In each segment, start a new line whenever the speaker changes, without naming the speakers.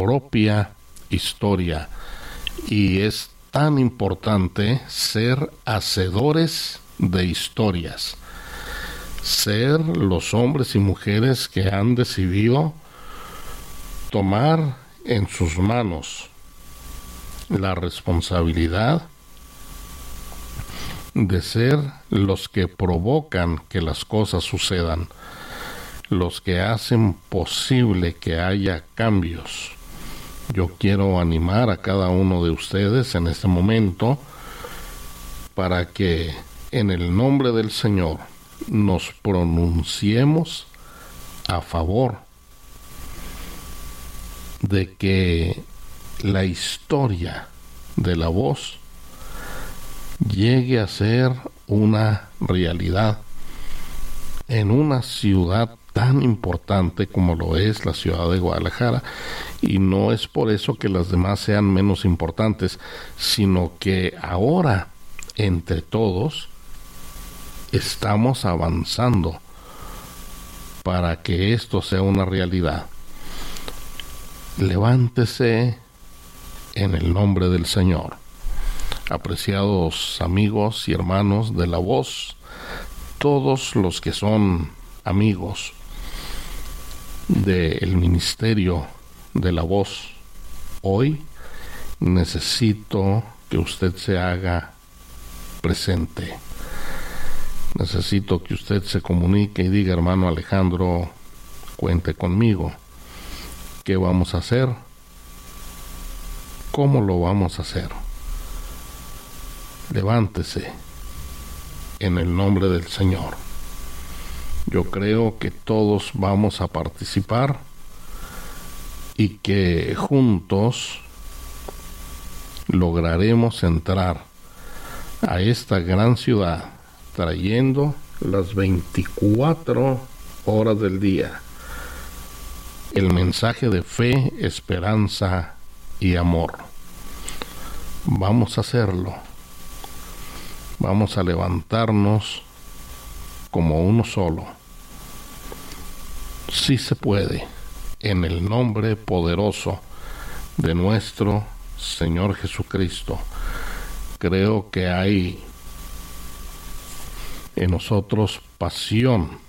propia historia. Y es tan importante ser hacedores de historias, ser los hombres y mujeres que han decidido tomar en sus manos la responsabilidad de ser los que provocan que las cosas sucedan, los que hacen posible que haya cambios. Yo quiero animar a cada uno de ustedes en este momento para que en el nombre del Señor nos pronunciemos a favor de que la historia de La Voz llegue a ser una realidad en una ciudad tan importante como lo es la ciudad de Guadalajara. Y no es por eso que las demás sean menos importantes, sino que ahora entre todos estamos avanzando para que esto sea una realidad. Levántese en el nombre del Señor. Apreciados amigos y hermanos de La Voz, todos los que son amigos del ministerio de La Voz, hoy necesito que usted se haga presente. Necesito que usted se comunique y diga: hermano Alejandro, cuente conmigo. ¿Qué vamos a hacer? ¿Cómo lo vamos a hacer? Levántese en el nombre del Señor. Yo creo que todos vamos a participar y que juntos lograremos entrar a esta gran ciudad trayendo las 24 horas del día el mensaje de fe, esperanza y amor. Vamos a hacerlo. Vamos a levantarnos como uno solo. Sí se puede, en el nombre poderoso de nuestro Señor Jesucristo. Creo que hay en nosotros pasión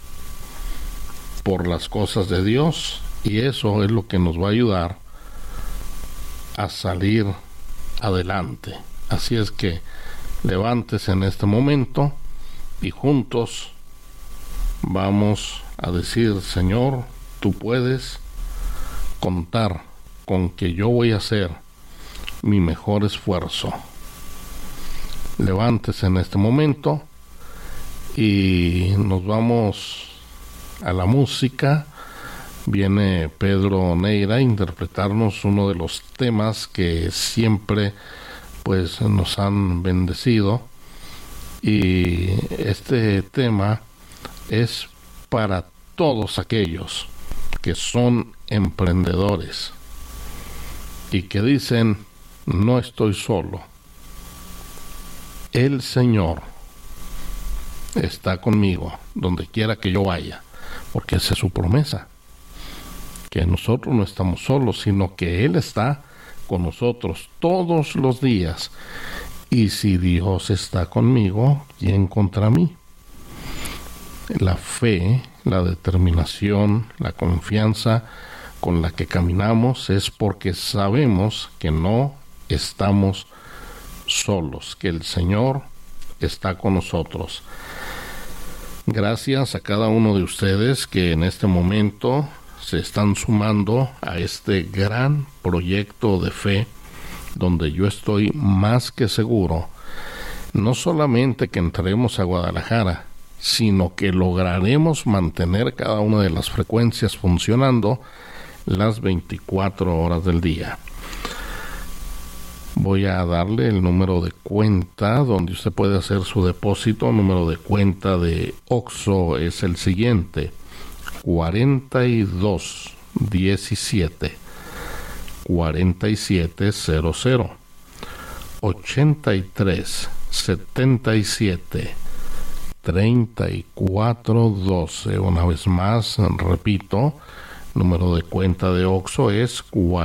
por las cosas de Dios, y eso es lo que nos va a ayudar a salir adelante. Así es que levántese en este momento y juntos vamos a decir: Señor, tú puedes contar con que yo voy a hacer mi mejor esfuerzo. Levántese en este momento y nos vamos a la música. Viene Pedro Neira a interpretarnos uno de los temas que siempre pues nos han bendecido, y este tema es para todos aquellos que son emprendedores y que dicen: no estoy solo, el Señor está conmigo donde quiera que yo vaya, porque esa es su promesa, que nosotros no estamos solos, sino que Él está con nosotros todos los días. Y si Dios está conmigo, ¿quién contra mí? La fe, la determinación, la confianza con la que caminamos es porque sabemos que no estamos solos, que el Señor está con nosotros. Gracias a cada uno de ustedes que en este momento se están sumando a este gran proyecto de fe, donde yo estoy más que seguro, no solamente que entraremos a Guadalajara, sino que lograremos mantener cada una de las frecuencias funcionando las 24 horas del día. Voy a darle el número de cuenta donde usted puede hacer su depósito. El número de cuenta de OXXO es el siguiente: 4217 4700 8377 3412. Una vez más, repito, número de cuenta de OXXO es